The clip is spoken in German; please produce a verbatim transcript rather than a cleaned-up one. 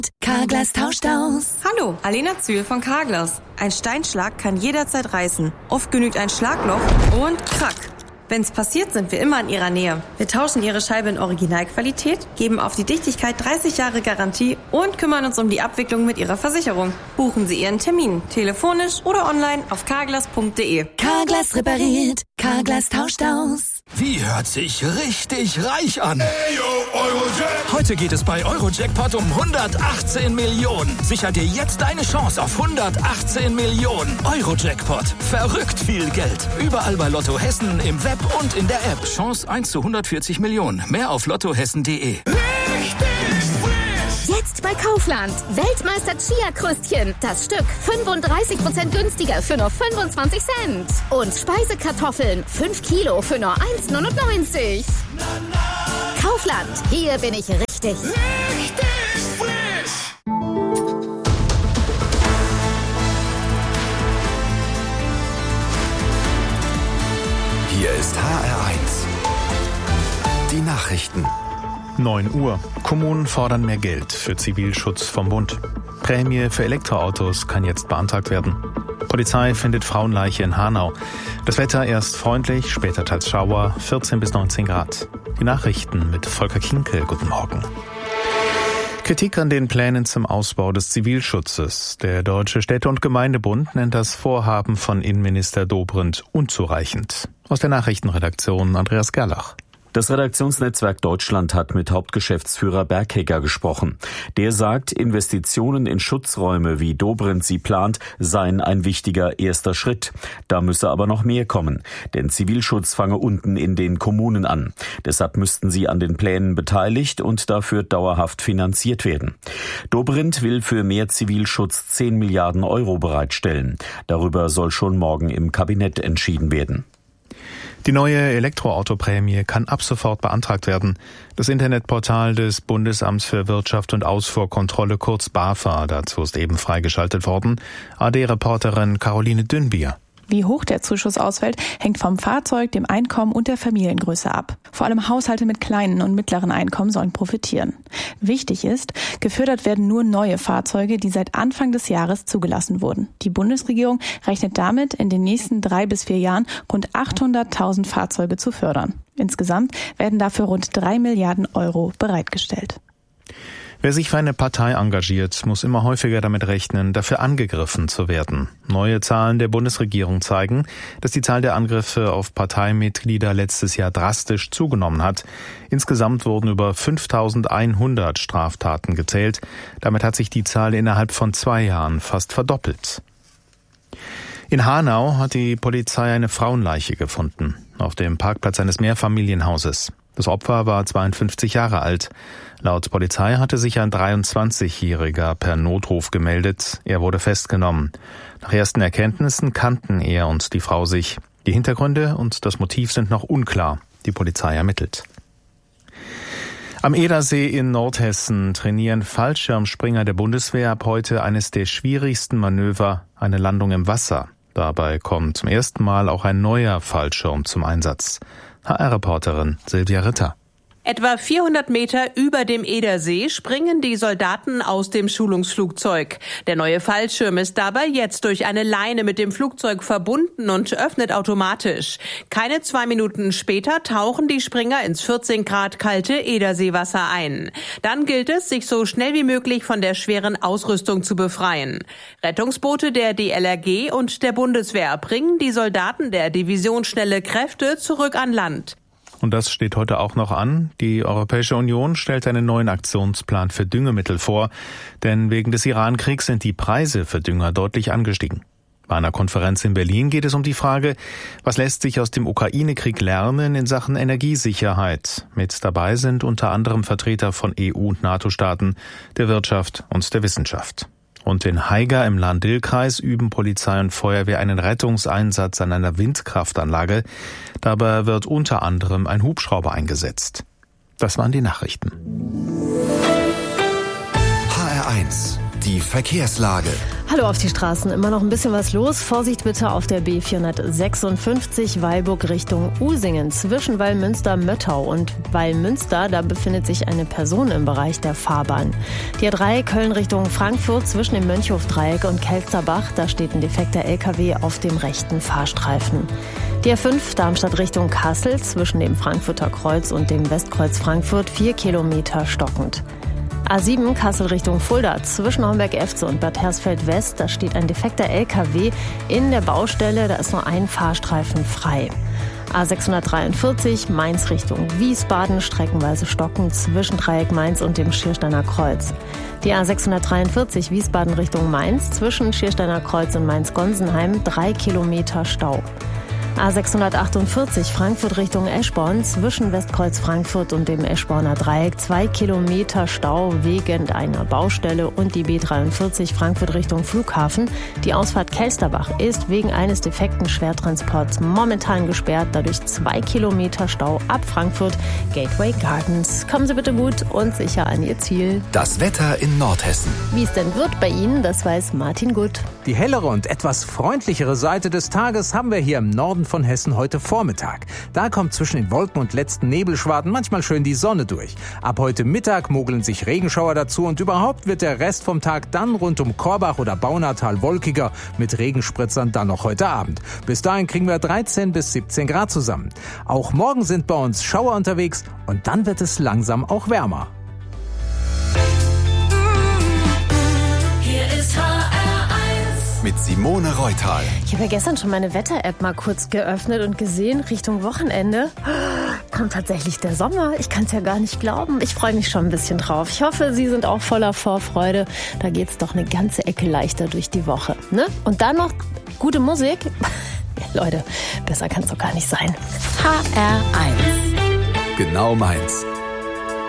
Carglass tauscht aus. Hallo, Alena Zühl von Carglass. Ein Steinschlag kann jederzeit reißen. Oft genügt ein Schlagloch und krack. Wenn's passiert, sind wir immer in Ihrer Nähe. Wir tauschen Ihre Scheibe in Originalqualität, geben auf die Dichtigkeit dreißig Jahre Garantie und kümmern uns um die Abwicklung mit Ihrer Versicherung. Buchen Sie Ihren Termin, telefonisch oder online auf carglass punkt de. Carglass repariert, Carglass tauscht aus. Wie hört sich richtig reich an? Hey, yo, Eurojackpot. Heute geht es bei Eurojackpot um hundertachtzehn Millionen. Sicher dir jetzt eine Chance auf hundertachtzehn Millionen. Eurojackpot. Verrückt viel Geld. Überall bei Lotto Hessen, im Web und in der App. Chance eins zu hundertvierzig Millionen. Mehr auf lottohessen punkt de. Jetzt bei Kaufland. Weltmeister Chia-Krüstchen. Das Stück fünfunddreißig Prozent günstiger für nur fünfundzwanzig Cent. Und Speisekartoffeln. fünf Kilo für nur eins neunundneunzig. Kaufland. Hier bin ich richtig. Richtig frisch. Hier ist H R eins. Die Nachrichten. neun Uhr. Kommunen fordern mehr Geld für Zivilschutz vom Bund. Prämie für Elektroautos kann jetzt beantragt werden. Polizei findet Frauenleiche in Hanau. Das Wetter erst freundlich, später teils Schauer, vierzehn bis neunzehn Grad. Die Nachrichten mit Volker Kinkel. Guten Morgen. Kritik an den Plänen zum Ausbau des Zivilschutzes. Der Deutsche Städte- und Gemeindebund nennt das Vorhaben von Innenminister Dobrindt unzureichend. Aus der Nachrichtenredaktion Andreas Gerlach. Das Redaktionsnetzwerk Deutschland hat mit Hauptgeschäftsführer Bergheger gesprochen. Der sagt, Investitionen in Schutzräume, wie Dobrindt sie plant, seien ein wichtiger erster Schritt. Da müsse aber noch mehr kommen, denn Zivilschutz fange unten in den Kommunen an. Deshalb müssten sie an den Plänen beteiligt und dafür dauerhaft finanziert werden. Dobrindt will für mehr Zivilschutz zehn Milliarden Euro bereitstellen. Darüber soll schon morgen im Kabinett entschieden werden. Die neue Elektroautoprämie kann ab sofort beantragt werden. Das Internetportal des Bundesamts für Wirtschaft und Ausfuhrkontrolle, kurz BAFA, dazu ist eben freigeschaltet worden. A D-Reporterin Caroline Dünnbier. Wie hoch der Zuschuss ausfällt, hängt vom Fahrzeug, dem Einkommen und der Familiengröße ab. Vor allem Haushalte mit kleinen und mittleren Einkommen sollen profitieren. Wichtig ist, gefördert werden nur neue Fahrzeuge, die seit Anfang des Jahres zugelassen wurden. Die Bundesregierung rechnet damit, in den nächsten drei bis vier Jahren rund achthunderttausend Fahrzeuge zu fördern. Insgesamt werden dafür rund drei Milliarden Euro bereitgestellt. Wer sich für eine Partei engagiert, muss immer häufiger damit rechnen, dafür angegriffen zu werden. Neue Zahlen der Bundesregierung zeigen, dass die Zahl der Angriffe auf Parteimitglieder letztes Jahr drastisch zugenommen hat. Insgesamt wurden über fünftausendeinhundert Straftaten gezählt. Damit hat sich die Zahl innerhalb von zwei Jahren fast verdoppelt. In Hanau hat die Polizei eine Frauenleiche gefunden, auf dem Parkplatz eines Mehrfamilienhauses. Das Opfer war zweiundfünfzig Jahre alt. Laut Polizei hatte sich ein dreiundzwanzigjähriger per Notruf gemeldet. Er wurde festgenommen. Nach ersten Erkenntnissen kannten er und die Frau sich. Die Hintergründe und das Motiv sind noch unklar. Die Polizei ermittelt. Am Edersee in Nordhessen trainieren Fallschirmspringer der Bundeswehr ab heute eines der schwierigsten Manöver, eine Landung im Wasser. Dabei kommt zum ersten Mal auch ein neuer Fallschirm zum Einsatz. H R-Reporterin Silvia Ritter. Etwa vierhundert Meter über dem Edersee springen die Soldaten aus dem Schulungsflugzeug. Der neue Fallschirm ist dabei jetzt durch eine Leine mit dem Flugzeug verbunden und öffnet automatisch. Keine zwei Minuten später tauchen die Springer ins vierzehn Grad kalte Ederseewasser ein. Dann gilt es, sich so schnell wie möglich von der schweren Ausrüstung zu befreien. Rettungsboote der D L R G und der Bundeswehr bringen die Soldaten der Division Schnelle Kräfte zurück an Land. Und das steht heute auch noch an. Die Europäische Union stellt einen neuen Aktionsplan für Düngemittel vor, denn wegen des Iran-Kriegs sind die Preise für Dünger deutlich angestiegen. Bei einer Konferenz in Berlin geht es um die Frage, was lässt sich aus dem Ukraine-Krieg lernen in Sachen Energiesicherheit. Mit dabei sind unter anderem Vertreter von E U- und NATO-Staaten, der Wirtschaft und der Wissenschaft. Und in Haiger im Lahn-Dill-Kreis üben Polizei und Feuerwehr einen Rettungseinsatz an einer Windkraftanlage. Dabei wird unter anderem ein Hubschrauber eingesetzt. Das waren die Nachrichten. H R eins Die Verkehrslage. Hallo auf die Straßen. Immer noch ein bisschen was los. Vorsicht bitte auf der B vierhundertsechsundfünfzig Weilburg Richtung Usingen. Zwischen Wallmünster-Möttau und Wallmünster, da befindet sich eine Person im Bereich der Fahrbahn. Die A drei Köln Richtung Frankfurt zwischen dem Mönchhof-Dreieck und Kelsterbach, da steht ein defekter L K W auf dem rechten Fahrstreifen. Die A fünf Darmstadt Richtung Kassel zwischen dem Frankfurter Kreuz und dem Westkreuz Frankfurt vier Kilometer stockend. A sieben Kassel Richtung Fulda zwischen Homberg-Efze und Bad Hersfeld-West, da steht ein defekter L K W in der Baustelle, da ist nur ein Fahrstreifen frei. A sechshundertdreiundvierzig Mainz Richtung Wiesbaden, streckenweise stockend zwischen Dreieck Mainz und dem Schiersteiner Kreuz. Die A sechshundertdreiundvierzig Wiesbaden Richtung Mainz zwischen Schiersteiner Kreuz und Mainz-Gonsenheim drei Kilometer Stau. A sechshundertachtundvierzig Frankfurt Richtung Eschborn zwischen Westkreuz Frankfurt und dem Eschborner Dreieck zwei Kilometer Stau wegen einer Baustelle und die B dreiundvierzig Frankfurt Richtung Flughafen. Die Ausfahrt Kelsterbach ist wegen eines defekten Schwertransports momentan gesperrt, dadurch zwei Kilometer Stau ab Frankfurt Gateway Gardens. Kommen Sie bitte gut und sicher an Ihr Ziel. Das Wetter in Nordhessen. Wie es denn wird bei Ihnen, das weiß Martin Gut. Die hellere und etwas freundlichere Seite des Tages haben wir hier im Norden von Hessen heute Vormittag. Da kommt zwischen den Wolken und letzten Nebelschwaden manchmal schön die Sonne durch. Ab heute Mittag mogeln sich Regenschauer dazu und überhaupt wird der Rest vom Tag dann rund um Korbach oder Baunatal wolkiger, mit Regenspritzern dann noch heute Abend. Bis dahin kriegen wir dreizehn bis siebzehn Grad zusammen. Auch morgen sind bei uns Schauer unterwegs und dann wird es langsam auch wärmer. Hier ist H R eins. Mit Simone Reutal. Ich habe ja gestern schon meine Wetter-App mal kurz geöffnet und gesehen, Richtung Wochenende kommt tatsächlich der Sommer. Ich kann es ja gar nicht glauben. Ich freue mich schon ein bisschen drauf. Ich hoffe, Sie sind auch voller Vorfreude. Da geht es doch eine ganze Ecke leichter durch die Woche. Ne? Und dann noch gute Musik. Ja, Leute, besser kann es doch gar nicht sein. H R eins. Genau meins.